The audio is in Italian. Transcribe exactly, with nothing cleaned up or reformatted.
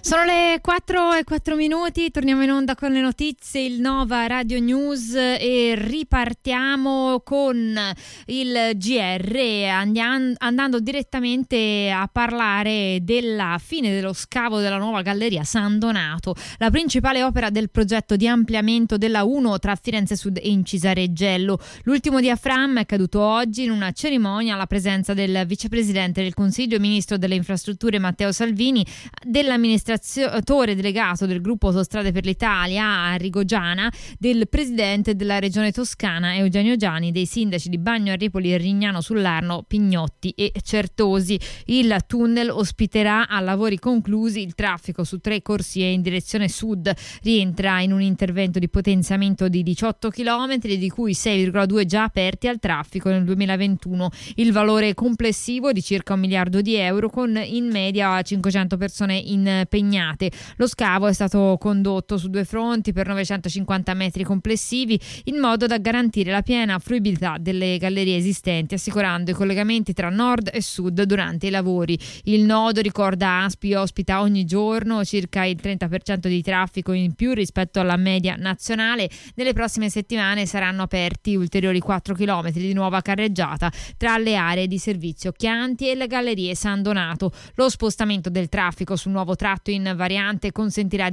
Sono le quattro e quattro minuti, torniamo in onda con le notizie, il Nova Radio News, e ripartiamo con il G R, andian- andando direttamente a parlare della fine dello scavo della nuova galleria San Donato, la principale opera del progetto di ampliamento della uno tra Firenze Sud e Incisa Reggello. L'ultimo diaframma è caduto oggi in una cerimonia alla presenza del vicepresidente del Consiglio e ministro delle infrastrutture Matteo Salvini, dell'amministrazione delegato del gruppo Autostrade per l'Italia Arrigo Giana, del presidente della regione Toscana Eugenio Giani, dei sindaci di Bagno a Ripoli e Rignano sull'Arno Pignotti e Certosi. Il tunnel ospiterà, a lavori conclusi, il traffico su tre corsie in direzione sud. Rientra in un intervento di potenziamento di diciotto chilometri, di cui sei virgola due già aperti al traffico nel duemilaventuno. Il valore complessivo di circa un miliardo di euro, con in media cinquecento persone impegnate. Lo scavo è stato condotto su due fronti per novecentocinquanta metri complessivi, in modo da garantire la piena fruibilità delle gallerie esistenti, assicurando i collegamenti tra nord e sud durante i lavori. Il nodo, ricorda Aspi, ospita ogni giorno circa il trenta per cento di traffico in più rispetto alla media nazionale. Nelle prossime settimane saranno aperti ulteriori quattro chilometri di nuova carreggiata tra le aree di servizio Chianti e le gallerie San Donato. Lo spostamento del traffico sul nuovo tratto in variante consentirà